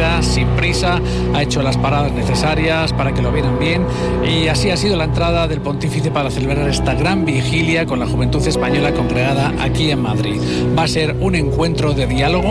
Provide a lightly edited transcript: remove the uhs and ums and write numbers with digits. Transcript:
tranquilidad, sin prisa, ha hecho las paradas necesarias para que lo vieran bien, y así ha sido la entrada del pontífice para celebrar esta gran vigilia con la juventud española congregada aquí en Madrid. Va a ser un encuentro de diálogo